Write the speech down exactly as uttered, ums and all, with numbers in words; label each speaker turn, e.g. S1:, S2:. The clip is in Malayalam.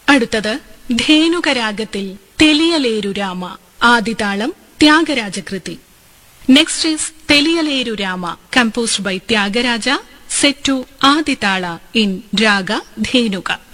S1: അടുത്തത് ധേനുകരാഗത്തിൽ തെലിയലേരു Rama, ആദിതാളം ത്യാഗരാജകൃതി. Next is തെലിയലേരു Rama, composed by Thyagaraja, set to Adi tala in raga ധേനുക.